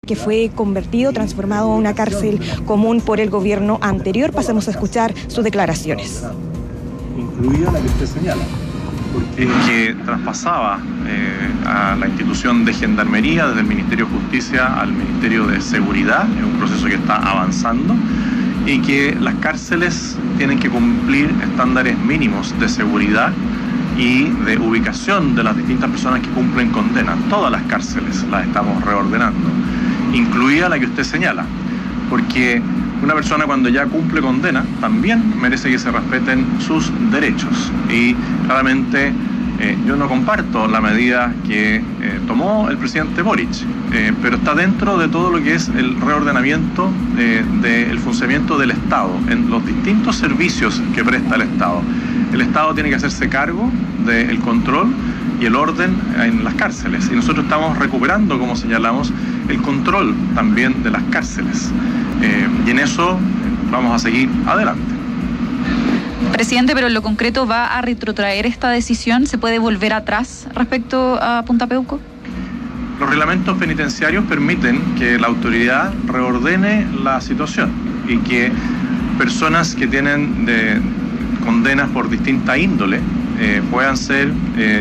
que fue transformado en una cárcel común por el gobierno anterior. Pasemos a escuchar sus declaraciones. Incluida la que usted señala, que traspasaba a la institución de Gendarmería desde el Ministerio de Justicia al Ministerio de Seguridad, es un proceso que está avanzando, y que las cárceles tienen que cumplir estándares mínimos de seguridad y de ubicación de las distintas personas que cumplen condena. Todas las cárceles las estamos reordenando, incluida la que usted señala, porque una persona cuando ya cumple condena también merece que se respeten sus derechos. Y claramente yo no comparto la medida que tomó el presidente Boric, pero está dentro de todo lo que es el reordenamiento del funcionamiento del Estado en los distintos servicios que presta el Estado. El Estado tiene que hacerse cargo del control y el orden en las cárceles, y nosotros estamos recuperando, como señalamos, el control también de las cárceles, y en eso vamos a seguir adelante. Presidente, pero en lo concreto, ¿va a retrotraer esta decisión? ¿Se puede volver atrás respecto a Punta Peuco? Los reglamentos penitenciarios permiten que la autoridad reordene la situación y que personas que tienen condenas por distinta índole puedan ser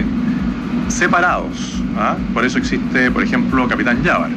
separados. Por eso existe, por ejemplo, Capitán Llávar,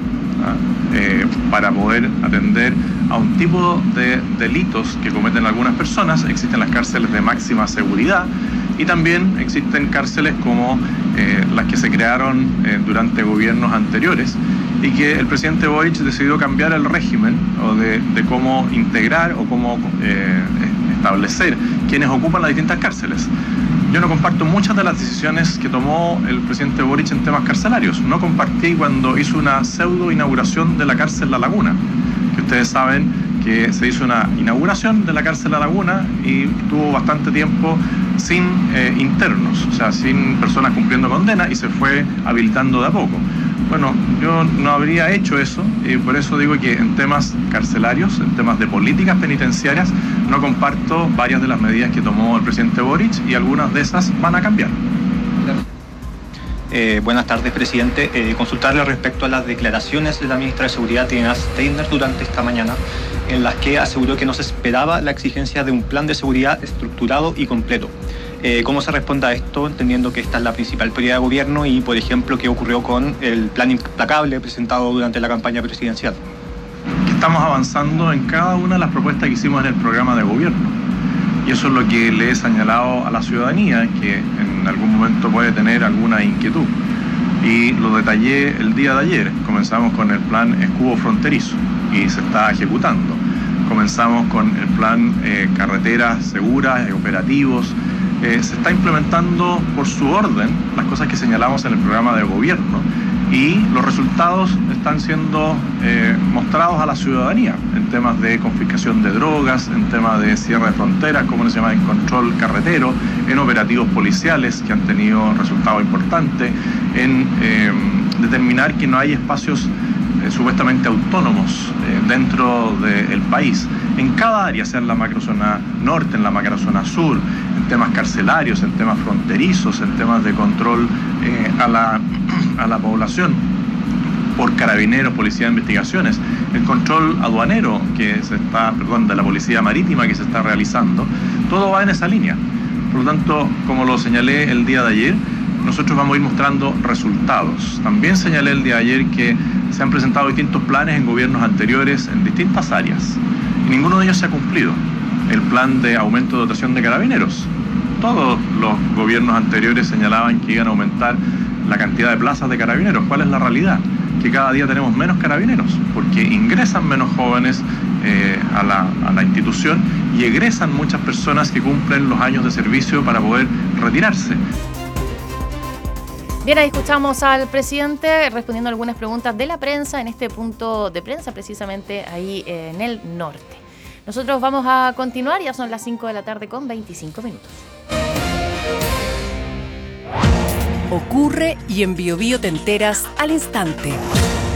para poder atender a un tipo de delitos que cometen algunas personas. Existen las cárceles de máxima seguridad y también existen cárceles como las que se crearon durante gobiernos anteriores, y que el presidente Boric decidió cambiar el régimen de cómo integrar o cómo establecer quienes ocupan las distintas cárceles. Yo no comparto muchas de las decisiones que tomó el presidente Boric en temas carcelarios. No compartí cuando hizo una pseudo inauguración de la cárcel La Laguna, que ustedes saben que se hizo una inauguración de la cárcel La Laguna y tuvo bastante tiempo sin internos, o sea, sin personas cumpliendo condena, y se fue habilitando de a poco. Bueno, yo no habría hecho eso, y por eso digo que en temas carcelarios, en temas de políticas penitenciarias, no comparto varias de las medidas que tomó el presidente Boric, y algunas de esas van a cambiar. Buenas tardes, presidente. Consultarle respecto a las declaraciones de la ministra de Seguridad, Tina Steiner, durante esta mañana, en las que aseguró que no se esperaba la exigencia de un plan de seguridad estructurado y completo. ¿Cómo se responde a esto, entendiendo que esta es la principal prioridad de gobierno, y, por ejemplo, qué ocurrió con el plan implacable presentado durante la campaña presidencial? Estamos avanzando en cada una de las propuestas que hicimos en el programa de gobierno, y eso es lo que le he señalado a la ciudadanía, que en algún momento puede tener alguna inquietud, y lo detallé el día de ayer. Comenzamos con el plan escudo fronterizo y se está ejecutando. Comenzamos con el plan carreteras seguras y operativos. Se está implementando por su orden las cosas que señalamos en el programa de gobierno, y los resultados están siendo mostrados a la ciudadanía en temas de confiscación de drogas, en temas de cierre de fronteras, como se llama, en control carretero, en operativos policiales que han tenido resultados importantes, en determinar que no hay espacios supuestamente autónomos dentro del país, en cada área, sea en la macrozona norte, en la macrozona sur, en temas carcelarios, en temas fronterizos, en temas de control a la población por carabineros, policía de investigaciones, el control aduanero de la policía marítima que se está realizando. Todo va en esa línea. Por lo tanto, como lo señalé el día de ayer, nosotros vamos a ir mostrando resultados. También señalé el día de ayer que se han presentado distintos planes en gobiernos anteriores en distintas áreas, y ninguno de ellos se ha cumplido. El plan de aumento de dotación de carabineros. Todos los gobiernos anteriores señalaban que iban a aumentar la cantidad de plazas de carabineros. ¿Cuál es la realidad? Que cada día tenemos menos carabineros, porque ingresan menos jóvenes a la institución, y egresan muchas personas que cumplen los años de servicio para poder retirarse. Bien, ahí escuchamos al presidente respondiendo a algunas preguntas de la prensa en este punto de prensa, precisamente ahí en el norte. Nosotros vamos a continuar, ya son las 5 de la tarde con 25 minutos. Ocurre y en Bío Bío te enteras al instante.